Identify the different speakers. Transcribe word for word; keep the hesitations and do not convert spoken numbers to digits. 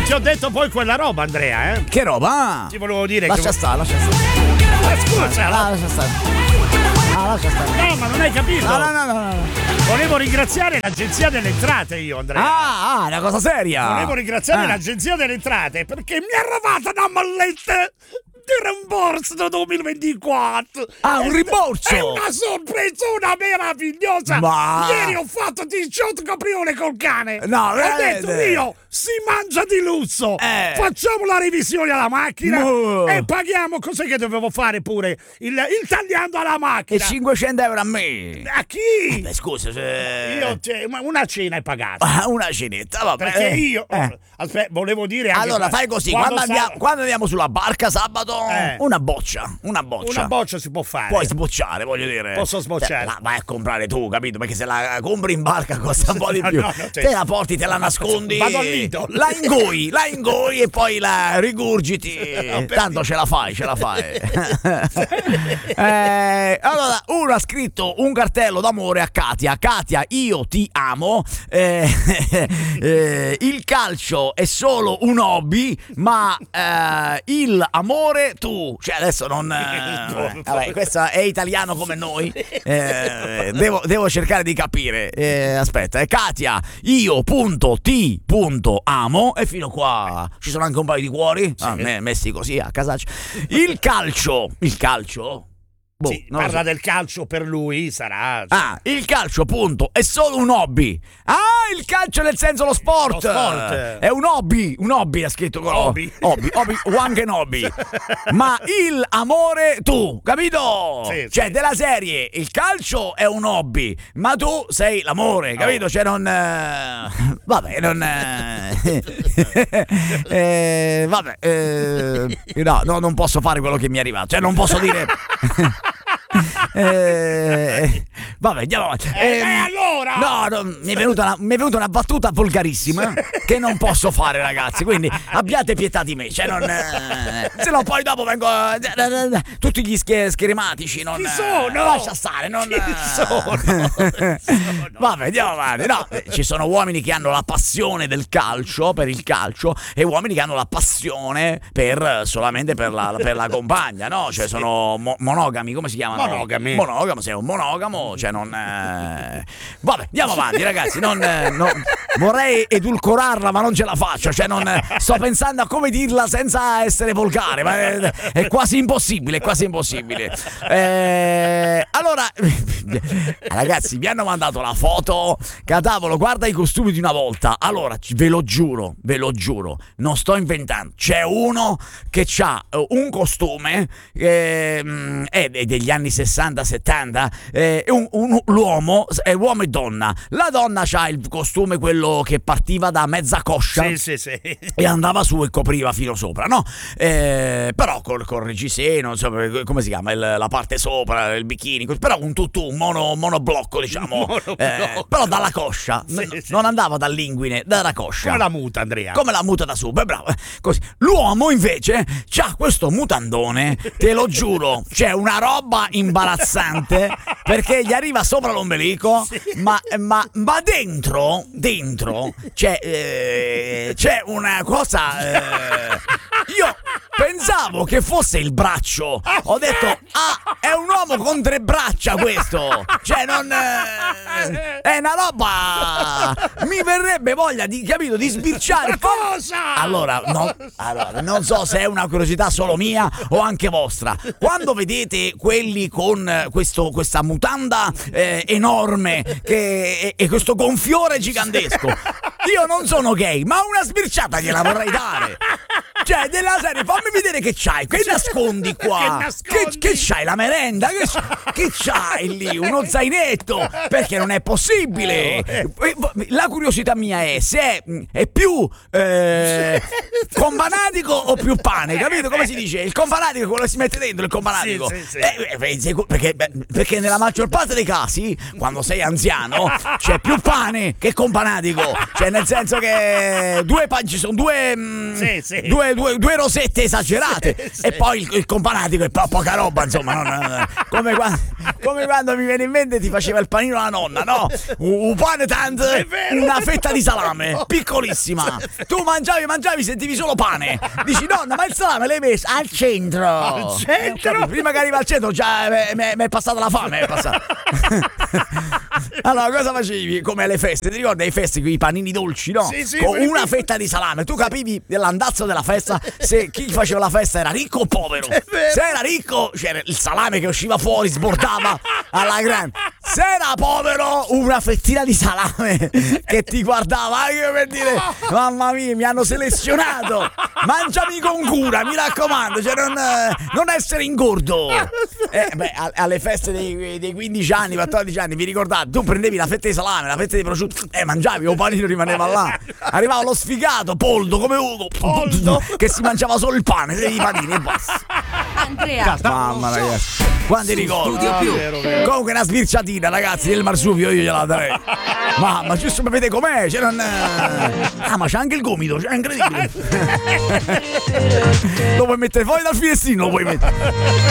Speaker 1: non ti ho detto poi quella roba, Andrea, eh?
Speaker 2: Che roba?
Speaker 1: Ti volevo dire
Speaker 2: lascia
Speaker 1: che...
Speaker 2: stare, lascia stare.
Speaker 1: Ma scusa,
Speaker 2: ah, lascia stare. Ah, lascia stare.
Speaker 1: No, ma non hai capito.
Speaker 2: No, no, no, no, no.
Speaker 1: Volevo ringraziare l'Agenzia delle Entrate io, Andrea.
Speaker 2: Ah, ah, una cosa seria.
Speaker 1: Volevo ringraziare
Speaker 2: ah.
Speaker 1: l'Agenzia delle Entrate perché mi è arrivata una malletta di rimborso del duemilaventiquattro.
Speaker 2: Ah, un rimborso!
Speaker 1: È una sorpresona meravigliosa.
Speaker 2: Ma...
Speaker 1: Ieri ho fatto diciotto capriole col cane.
Speaker 2: No,
Speaker 1: ho
Speaker 2: veramente.
Speaker 1: detto io, si mangia di lusso.
Speaker 2: Eh.
Speaker 1: Facciamo la revisione alla macchina
Speaker 2: no.
Speaker 1: e paghiamo. Cos'è che dovevo fare pure? Il, il tagliando alla macchina.
Speaker 2: E cinquecento euro a me.
Speaker 1: A chi?
Speaker 2: Eh, beh, scusa, se...
Speaker 1: Io te, una cena hai pagato.
Speaker 2: Ah, una cenetta, vabbè.
Speaker 1: Perché io
Speaker 2: Eh.
Speaker 1: aspetta, volevo dire anche
Speaker 2: allora
Speaker 1: qua-
Speaker 2: fai così,
Speaker 1: quando
Speaker 2: quando,
Speaker 1: sa-
Speaker 2: andiamo, quando andiamo sulla barca sabato,
Speaker 1: Eh.
Speaker 2: una boccia, una boccia.
Speaker 1: una boccia si può fare.
Speaker 2: Puoi sbocciare, voglio dire.
Speaker 1: Posso sbocciare?
Speaker 2: Te la vai a comprare tu, capito? Perché se la compri in barca costa un po' di
Speaker 1: No,
Speaker 2: più.
Speaker 1: no, no,
Speaker 2: te la porti, te la nascondi.
Speaker 1: Vado al Lidl.
Speaker 2: La ingoi, la ingoi e poi la rigurgiti.
Speaker 1: No, per
Speaker 2: Tanto ce la fai, ce la fai. eh, allora, uno ha scritto un cartello d'amore a Katia. Katia, io ti amo. Eh, eh, il calcio è solo un hobby, ma eh, il amore tu. Cioè adesso non... Eh, vabbè, questo è italiano come noi. Eh, devo, devo cercare di capire. Eh, aspetta, è Katia, io punto ti punto amo. E fino qua ci sono anche un paio di cuori.
Speaker 1: Sì.
Speaker 2: Ah, me- messi così a casaccio. Il calcio. Il calcio? Boh,
Speaker 1: Sì,
Speaker 2: non lo
Speaker 1: parla
Speaker 2: so.
Speaker 1: del calcio per lui, sarà.
Speaker 2: Ah, il calcio, punto, è solo un hobby. Ah, il calcio nel senso lo sport.
Speaker 1: Lo sport.
Speaker 2: È un hobby, un hobby ha scritto quello.
Speaker 1: Hobby.
Speaker 2: Hobby, hobby, o anche un hobby. Ma il amore tu, capito?
Speaker 1: Sì,
Speaker 2: cioè,
Speaker 1: sì.
Speaker 2: della serie, il calcio è un hobby, ma tu sei l'amore, capito?
Speaker 1: Oh.
Speaker 2: Cioè, non... eh, vabbè, non... eh, eh, vabbè, eh, no, no, non posso fare quello che mi è arrivato. Cioè, non posso dire... Eh, vabbè, andiamo avanti.
Speaker 1: Eh,
Speaker 2: Ehm,
Speaker 1: e allora?
Speaker 2: No, no, mi è venuta una, mi è venuta una battuta volgarissima che non posso fare, ragazzi. Quindi abbiate pietà di me. Cioè, non. Eh, se no, poi dopo vengo. Eh, tutti gli scher- scherimatici. Non,
Speaker 1: Chi sono?
Speaker 2: Eh, lascia stare. Non,
Speaker 1: Chi sono?
Speaker 2: eh. Vabbè, andiamo avanti. No, eh, ci sono uomini che hanno la passione del calcio, per il calcio, e uomini che hanno la passione per solamente per la, per la compagna, no? Cioè, sono mo- monogami, come si chiamano?
Speaker 1: Monogami.
Speaker 2: Monogamo, sei un monogamo, cioè non... Eh... Vabbè, andiamo avanti, ragazzi, non, eh, non- vorrei edulcorarla, ma non ce la faccio, cioè non... Sto pensando a come dirla senza essere volgare, ma è, è quasi impossibile, è quasi impossibile. Eh, allora, ragazzi, mi hanno mandato la foto, cadavolo, guarda i costumi di una volta. Allora, ve lo giuro, ve lo giuro, non sto inventando, c'è uno che ha un costume, eh, è degli anni sessanta settanta, eh, un, un, l'uomo è uomo e donna. La donna c'ha il costume quello che partiva da mezza coscia,
Speaker 1: Sì, sì, sì.
Speaker 2: e andava su e copriva fino sopra, no? Eh, però col, col reggiseno, insomma, come si chiama? Il, la parte sopra, il bikini, però un tutù, un mono, monoblocco, diciamo.
Speaker 1: Monoblocco.
Speaker 2: Eh, però dalla coscia,
Speaker 1: Sì,
Speaker 2: n-
Speaker 1: sì.
Speaker 2: non andava dall'inguine, dalla coscia.
Speaker 1: Come la muta, Andrea.
Speaker 2: Come la muta da su, beh, bravo. Così. L'uomo invece c'ha questo mutandone, te lo giuro, c'è una roba imbarazzante perché gli arriva sopra l'ombelico, ma, ma, ma dentro, dentro c'è, eh, c'è una cosa. Eh, io pensavo che fosse il braccio. Ho detto, ah, è un uomo con tre braccia questo. Cioè, non. Eh, è una roba. Mi verrebbe voglia di, capito, di sbirciare.
Speaker 1: Cosa?
Speaker 2: Allora, no, allora, non so se è una curiosità solo mia o anche vostra. Quando vedete quelli con questo, questa mutanda eh, enorme che, e, e questo gonfiore gigantesco, io non sono gay, ma una sbirciata gliela vorrei dare. Cioè, della serie, fammi vedere che c'hai, che nascondi qua?
Speaker 1: Che nascondi?
Speaker 2: Che, che c'hai, la merenda? Che, che c'hai lì? Uno zainetto? Perché non è possibile. La curiosità mia è se è, è più eh, companatico o più pane, capito? Come si dice? Il companatico è quello che si mette dentro, il companatico.
Speaker 1: Sì, sì, sì.
Speaker 2: Eh, eh, perché, perché nella maggior parte dei casi, quando sei anziano, c'è più pane che companatico. Cioè, nel senso che due pan- ci sono due, mh,
Speaker 1: Sì, sì.
Speaker 2: due due, due, due rosette esagerate.
Speaker 1: Sì,
Speaker 2: E
Speaker 1: sì.
Speaker 2: poi il, il companatico è po- poca roba, insomma. Non, come, quando, come quando mi viene in mente ti faceva il panino la nonna, no? Un, un pane tant,
Speaker 1: È vero.
Speaker 2: una fetta di salame, piccolissima. Tu mangiavi, mangiavi, sentivi solo pane. Dici, nonna, ma il salame l'hai messo al centro.
Speaker 1: Al centro?
Speaker 2: Capito? Prima che arriva al centro già mi è passata la fame. È passata. Allora, cosa facevi? Come alle feste, ti ricordi ai feste con i panini dolci, no?
Speaker 1: Sì, sì,
Speaker 2: Con
Speaker 1: quelli
Speaker 2: una
Speaker 1: piccoli.
Speaker 2: fetta di salame. Tu capivi l'andazzo della festa se chi faceva la festa era ricco o povero.
Speaker 1: È vero.
Speaker 2: Se era ricco, c'era il salame che usciva fuori, sbordava alla grande. Se era povero, una fettina di salame che ti guardava anche per dire: mamma mia, mi hanno selezionato. Mangiami con cura, mi raccomando, cioè non, non essere ingordo. Eh, beh, a- alle feste dei, dei quindici anni, quattordici anni, vi ricordate? Tu prendevi la fetta di salame, la fetta di prosciutto e mangiavi, o panino rimaneva là. Arrivava lo sfigato, Poldo, come Ugo,
Speaker 1: Poldo.
Speaker 2: che si mangiava solo il pane, i panini e basta.
Speaker 3: Andrea,
Speaker 2: Mamma ragazzi, quanti ricordi.
Speaker 3: Studio più.
Speaker 1: Vero, vero.
Speaker 2: Comunque una sbirciatina, ragazzi, del Marsupio io gliela darei. Mamma, giusto per vedere com'è, c'è non... Ah, ma c'è anche il gomito, c'è incredibile. Lo puoi mettere fuori dal finestrino, lo puoi mettere.